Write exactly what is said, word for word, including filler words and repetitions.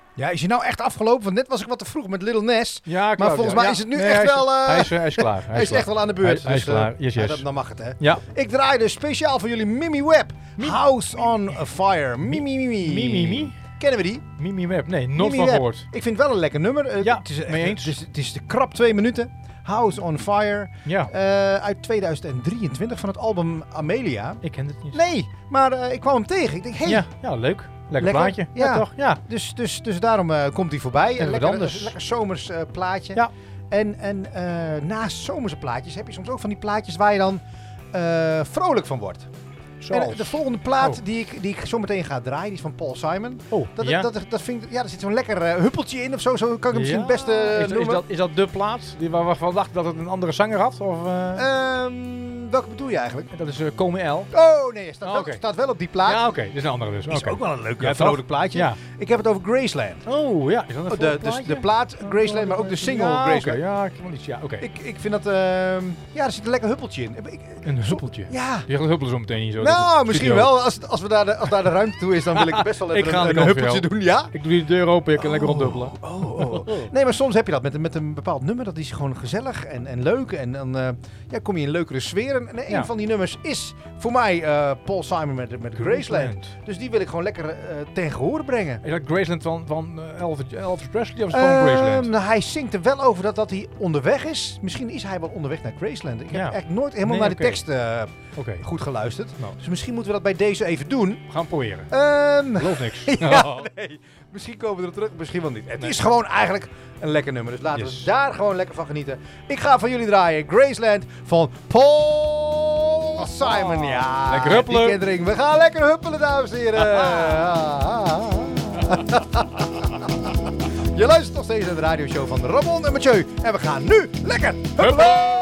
Ja, is je nou echt afgelopen? Want net was ik wat te vroeg met Little Ness. Ja, klopt, maar volgens ja. mij ja. is het nu nee, echt hij is, wel... Uh, hij, is, uh, hij is klaar. Hij, hij is echt wel aan de beurt. Hij, hij is dus, klaar. Uh, Yes, ja, yes. dat, dan mag het, hè? Ja. Ik draaide speciaal voor jullie Mimi Webb. House on Fire. Mimi, Mimi. Mimi, Mimi. Kennen we die? Mimi Webb. Nee, nooit Mimi van Webb. gehoord. Ik vind het wel een lekker nummer. Uh, Ja, het is, echt, mee eens. Het is, het is de krap twee minuten. House on Fire. Ja. Uh, uit tweeduizend drieëntwintig van het album Amelia. Ik ken het niet. Nee, maar uh, ik kwam hem tegen. Ik denk, hé. Hey, Ja, ja, leuk. Lekker, Lekker, plaatje. Ja, ja. toch? Ja. Dus, dus, dus daarom uh, komt hij voorbij. En wat lekker, anders. lekker zomers uh, plaatje. Ja. En, en uh, naast zomerse plaatjes heb je soms ook van die plaatjes waar je dan uh, vrolijk van wordt. Zoals? En de volgende plaat Oh. die, ik, die ik zo meteen ga draaien, die is van Paul Simon. Oh, Dat, ja. dat, dat, dat vind ik, ja, daar zit zo'n lekker uh, huppeltje in of zo. Zo kan ik hem misschien Ja. het beste uh, is, dat, is, noemen. dat, is dat de plaat die waar we van dachten dat het een andere zanger had? Of, uh... Um, welke bedoel je eigenlijk? Dat is uh, Come L. Oh nee, het staat, Oh, wel, oké. staat wel op die plaat. Ja, oké. Okay. Dat is een andere dus. Is Okay. ook wel een leuk Ja, vrolijk toch? plaatje. Ja. Ik heb het over Graceland. Oh, ja. Is dat een Oh, de, de, de plaat Graceland, maar ook de single ja, Graceland. Okay. Ja, ik heb wel iets. Ja, oké. Okay. Ik, ik vind dat... Uh, ja, er zit een lekker huppeltje in. Ik, Een zo, huppeltje? Ja. Je gaat huppelen zo meteen niet zo. Nou, misschien wel. Als, als, we daar de, als daar de ruimte toe is, dan wil ik best wel even ik ga een, een huppeltje doen. Ja? Ik doe die deur open, ik kan oh, lekker rondhuppelen. Oh, oh. Nee, maar soms heb je dat met, met een bepaald nummer. Dat is gewoon gezellig en, en leuk. En dan uh, ja, kom je in een leukere sfeer. En, en een ja. van die nummers is voor mij uh, Paul Simon met, met Graceland. Graceland. Dus die wil ik gewoon lekker uh, ten gehore brengen. Is dat Graceland van, van uh, Elvis, Elvis Presley of is het gewoon uh, Graceland? Nou, hij zingt er wel over dat, dat hij onderweg is. Misschien is hij wel onderweg naar Graceland. Ik heb ja. echt nooit helemaal nee, naar okay. de tekst uh, okay. goed geluisterd. Nou. Dus misschien moeten we dat bij deze even doen. We gaan proberen. Um, Geloof niks. ja, oh. nee. Misschien komen we erop terug, misschien wel niet. Het nee. is gewoon eigenlijk een lekker nummer. Dus laten yes. we daar gewoon lekker van genieten. Ik ga van jullie draaien Graceland van Paul oh, Simon. Ja, lekker huppelen. Die kindering. We gaan lekker huppelen, dames en heren. Je luistert nog steeds naar de radioshow van Ramon en Mathieu. En we gaan nu lekker huppelen.